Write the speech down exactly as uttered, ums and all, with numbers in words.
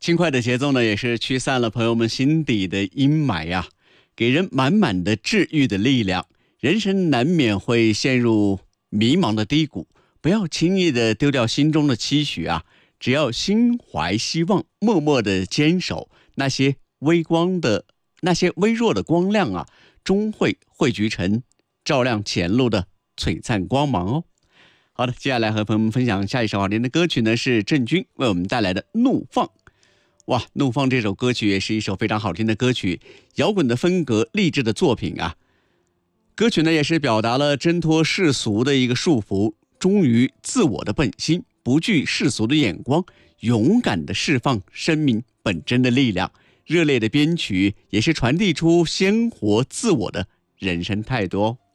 轻快的节奏呢，也是驱散了朋友们心底的阴霾呀、给人满满的治愈的力量。人生难免会陷入迷茫的低谷，不要轻易的丢掉心中的期许啊！只要心怀希望，默默的坚守，那些微光的、那些微弱的光亮啊，终会汇聚成照亮前路的璀璨光芒哦。好的，接下来和朋友们分享下一首好听的歌曲呢，是郑钧为我们带来的《怒放》。哇，《怒放》这首歌曲也是一首非常好听的歌曲，摇滚的风格，励志的作品啊。歌曲呢也是表达了挣脱世俗的一个束缚，忠于自我的本心，不惧世俗的眼光，勇敢的释放生命本真的力量。热烈的编曲也是传递出鲜活自我的人生态度哦。